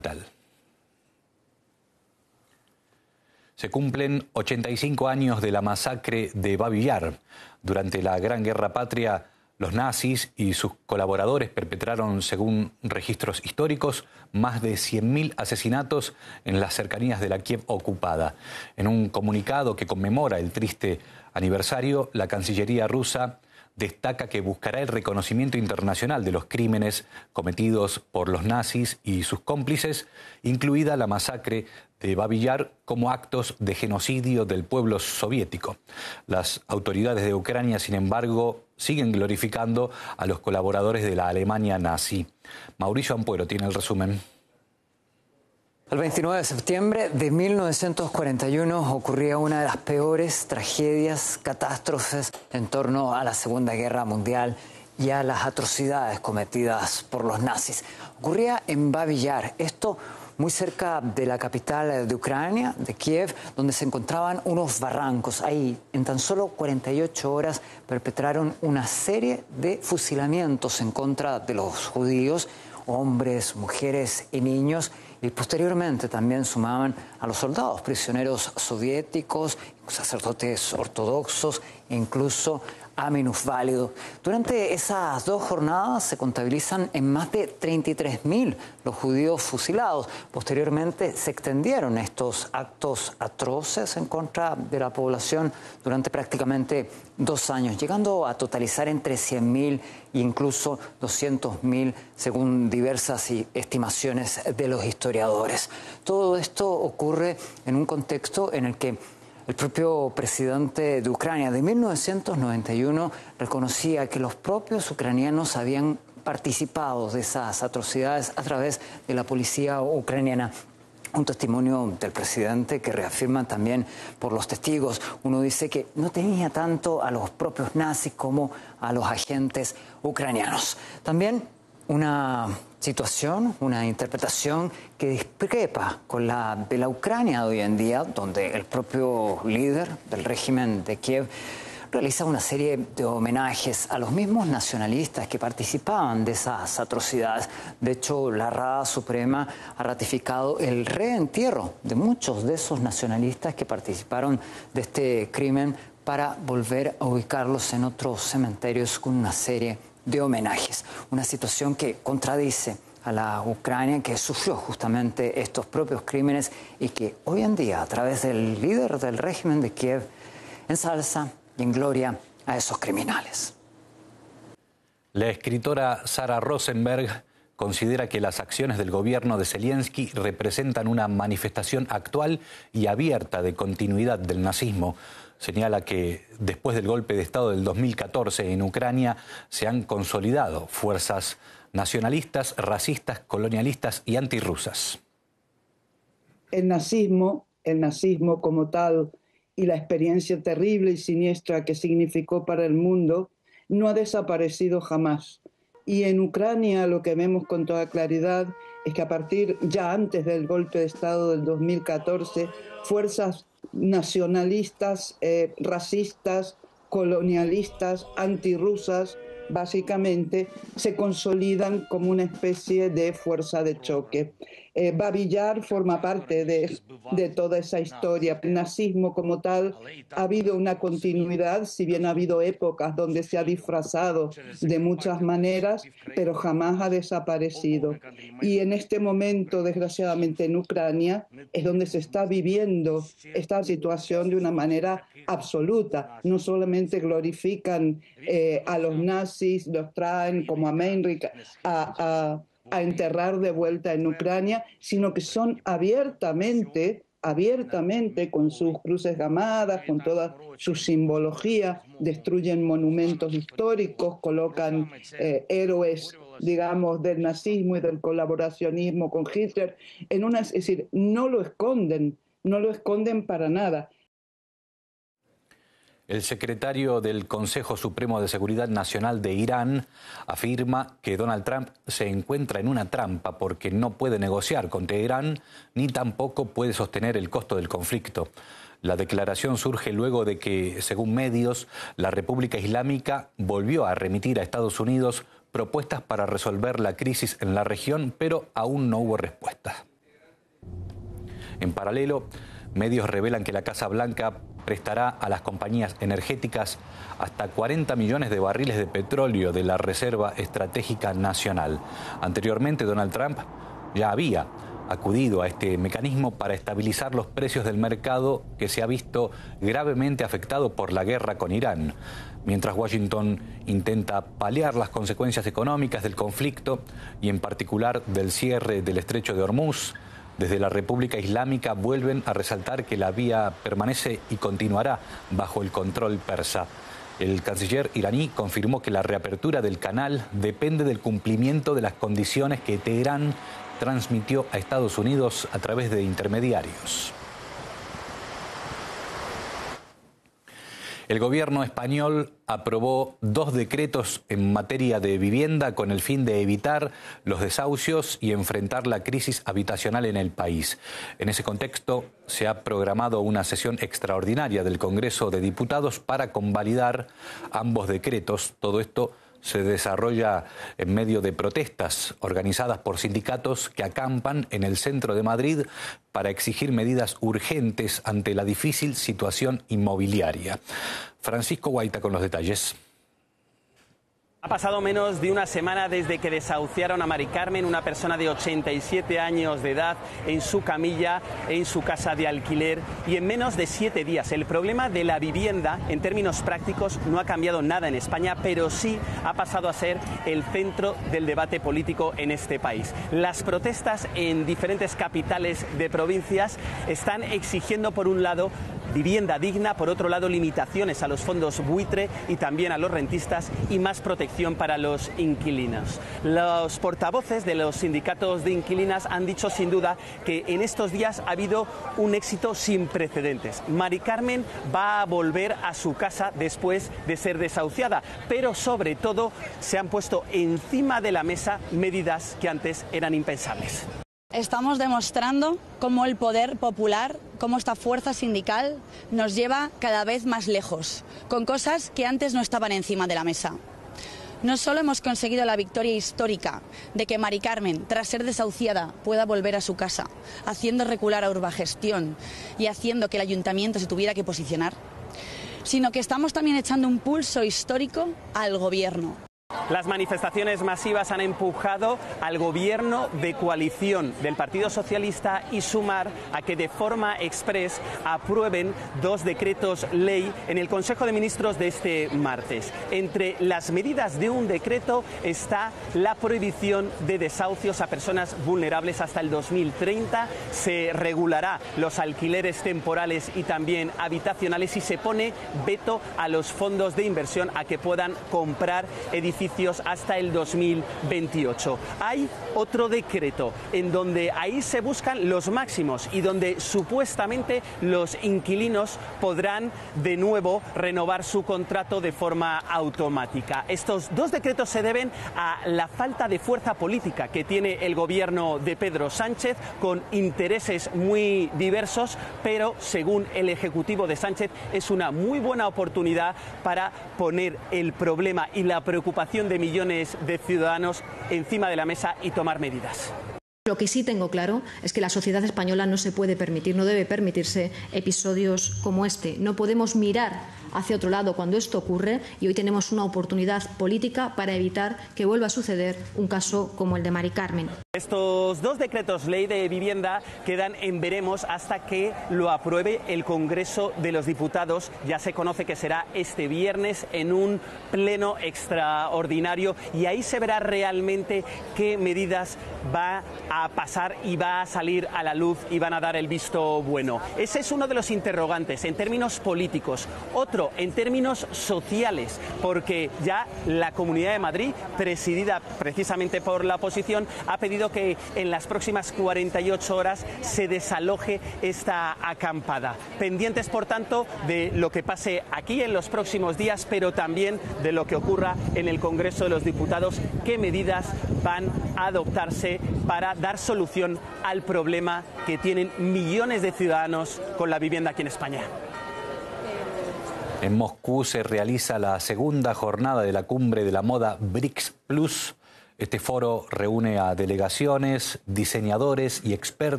Se cumplen 85 años de la masacre de Babi Yar. Durante la Gran Guerra Patria, los nazis y sus colaboradores perpetraron, según registros históricos, más de 100.000 asesinatos en las cercanías de la Kiev ocupada. En un comunicado que conmemora el triste aniversario, la Cancillería rusa destaca que buscará el reconocimiento internacional de los crímenes cometidos por los nazis y sus cómplices, incluida la masacre de Babi Yar, como actos de genocidio del pueblo soviético. Las autoridades de Ucrania, sin embargo, siguen glorificando a los colaboradores de la Alemania nazi. Mauricio Ampuero tiene el resumen. El 29 de septiembre de 1941 ocurría una de las peores tragedias, catástrofes en torno a la Segunda Guerra Mundial y a las atrocidades cometidas por los nazis. Ocurría en Babi Yar, esto muy cerca de la capital de Ucrania, de Kiev, donde se encontraban unos barrancos. Ahí, en tan solo 48 horas, perpetraron una serie de fusilamientos en contra de los judíos, hombres, mujeres y niños, y posteriormente también sumaban a los soldados prisioneros soviéticos, sacerdotes ortodoxos e incluso a minusválidos. Durante esas dos jornadas se contabilizan en más de 33.000 los judíos fusilados. Posteriormente se extendieron estos actos atroces en contra de la población durante prácticamente 2 años, llegando a totalizar entre 100.000 e incluso 200.000 según diversas estimaciones de los historiadores. Todo esto ocurre en un contexto en el que el propio presidente de Ucrania de 1991 reconocía que los propios ucranianos habían participado de esas atrocidades a través de la policía ucraniana. Un testimonio del presidente que reafirma también por los testigos. Uno dice que no tenía tanto a los propios nazis como a los agentes ucranianos. También una situación, una interpretación que discrepa con la de la Ucrania de hoy en día, donde el propio líder del régimen de Kiev realiza una serie de homenajes a los mismos nacionalistas que participaban de esas atrocidades. De hecho, la Rada Suprema ha ratificado el reentierro de muchos de esos nacionalistas que participaron de este crimen para volver a ubicarlos en otros cementerios con una serie de homenajes. Una situación que contradice a la Ucrania que sufrió justamente estos propios crímenes y que hoy en día, a través del líder del régimen de Kiev, ensalza y engloria a esos criminales. La escritora Sara Rosenberg considera que las acciones del gobierno de Zelensky representan una manifestación actual y abierta de continuidad del nazismo. Señala que después del golpe de Estado del 2014 en Ucrania se han consolidado fuerzas nacionalistas, racistas, colonialistas y antirrusas. El nazismo como tal y la experiencia terrible y siniestra que significó para el mundo no ha desaparecido jamás. Y en Ucrania lo que vemos con toda claridad es que a partir, ya antes del golpe de Estado del 2014, fuerzas nacionalistas, racistas, colonialistas, antirrusas, básicamente se consolidan como una especie de fuerza de choque. Babi Yar forma parte de toda esa historia. El nazismo como tal ha habido una continuidad, si bien ha habido épocas donde se ha disfrazado de muchas maneras, pero jamás ha desaparecido. Y en este momento, desgraciadamente en Ucrania, es donde se está viviendo esta situación de una manera absoluta. No solamente glorifican a los nazis, los traen como a Meinrich a enterrar de vuelta en Ucrania, sino que son abiertamente, con sus cruces gamadas, con toda su simbología, destruyen monumentos históricos, colocan héroes, digamos, del nazismo y del colaboracionismo con Hitler, es decir, no lo esconden para nada. El secretario del Consejo Supremo de Seguridad Nacional de Irán afirma que Donald Trump se encuentra en una trampa porque no puede negociar con Teherán ni tampoco puede sostener el costo del conflicto. La declaración surge luego de que, según medios, la República Islámica volvió a remitir a Estados Unidos propuestas para resolver la crisis en la región, pero aún no hubo respuesta. En paralelo, medios revelan que la Casa Blanca prestará a las compañías energéticas hasta 40 millones de barriles de petróleo de la Reserva Estratégica Nacional. Anteriormente, Donald Trump ya había acudido a este mecanismo para estabilizar los precios del mercado, que se ha visto gravemente afectado por la guerra con Irán. Mientras Washington intenta paliar las consecuencias económicas del conflicto y en particular del cierre del Estrecho de Hormuz, desde la República Islámica vuelven a resaltar que la vía permanece y continuará bajo el control persa. El canciller iraní confirmó que la reapertura del canal depende del cumplimiento de las condiciones que Teherán transmitió a Estados Unidos a través de intermediarios. El gobierno español aprobó 2 decretos en materia de vivienda con el fin de evitar los desahucios y enfrentar la crisis habitacional en el país. En ese contexto, se ha programado una sesión extraordinaria del Congreso de Diputados para convalidar ambos decretos. Todo esto se desarrolla en medio de protestas organizadas por sindicatos que acampan en el centro de Madrid para exigir medidas urgentes ante la difícil situación inmobiliaria. Francisco Guaita con los detalles. Ha pasado menos de una semana desde que desahuciaron a Mari Carmen, una persona de 87 años de edad, en su camilla, en su casa de alquiler, y en menos de 7 días. El problema de la vivienda, en términos prácticos, no ha cambiado nada en España, pero sí ha pasado a ser el centro del debate político en este país. Las protestas en diferentes capitales de provincias están exigiendo, por un lado, vivienda digna, por otro lado, limitaciones a los fondos buitre y también a los rentistas y más protección para los inquilinos. Los portavoces de los sindicatos de inquilinas han dicho sin duda que en estos días ha habido un éxito sin precedentes. Mari Carmen va a volver a su casa después de ser desahuciada, pero sobre todo se han puesto encima de la mesa medidas que antes eran impensables. Estamos demostrando cómo el poder popular, cómo esta fuerza sindical nos lleva cada vez más lejos, con cosas que antes no estaban encima de la mesa. No solo hemos conseguido la victoria histórica de que Mari Carmen, tras ser desahuciada, pueda volver a su casa, haciendo recular a Urbagestión y haciendo que el ayuntamiento se tuviera que posicionar, sino que estamos también echando un pulso histórico al gobierno. Las manifestaciones masivas han empujado al gobierno de coalición del Partido Socialista y Sumar a que de forma exprés aprueben 2 decretos ley en el Consejo de Ministros de este martes. Entre las medidas de un decreto está la prohibición de desahucios a personas vulnerables hasta el 2030. Se regulará los alquileres temporales y también habitacionales y se pone veto a los fondos de inversión a que puedan comprar edificios hasta el 2028. Hay otro decreto en donde ahí se buscan los máximos y donde supuestamente los inquilinos podrán de nuevo renovar su contrato de forma automática. Estos 2 decretos se deben a la falta de fuerza política que tiene el gobierno de Pedro Sánchez, con intereses muy diversos, pero según el Ejecutivo de Sánchez es una muy buena oportunidad para poner el problema y la preocupación de millones de ciudadanos encima de la mesa y tomar medidas. Lo que sí tengo claro es que la sociedad española no se puede permitir, no debe permitirse episodios como este. No podemos mirar hacia otro lado cuando esto ocurre y hoy tenemos una oportunidad política para evitar que vuelva a suceder un caso como el de Mari Carmen. Estos 2 decretos ley de vivienda quedan en veremos hasta que lo apruebe el Congreso de los Diputados. Ya se conoce que será este viernes en un pleno extraordinario y ahí se verá realmente qué medidas va a pasar y va a salir a la luz y van a dar el visto bueno. Ese es uno de los interrogantes en términos políticos. Otro en términos sociales, porque ya la Comunidad de Madrid, presidida precisamente por la oposición, ha pedido que en las próximas 48 horas se desaloje esta acampada. Pendientes, por tanto, de lo que pase aquí en los próximos días, pero también de lo que ocurra en el Congreso de los Diputados, qué medidas van a adoptarse para dar solución al problema que tienen millones de ciudadanos con la vivienda aquí en España. En Moscú se realiza la segunda jornada de la cumbre de la moda BRICS Plus. Este foro reúne a delegaciones, diseñadores y expertos